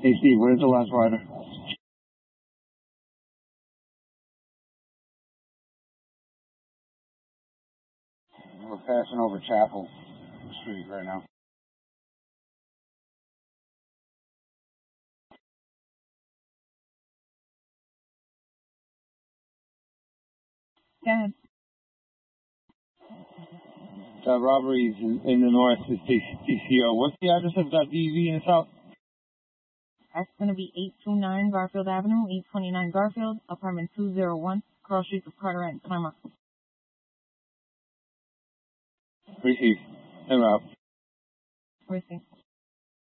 Hey, Steve, where's the last rider? We're passing over Chapel Street right now. Yeah. That robbery is in the north is TCO. What's the address of that DV in the south? That's going to be 829 Garfield Avenue, 829 Garfield, apartment 201, cross streets of Carteret, Claremont. Receive. En route. Receive.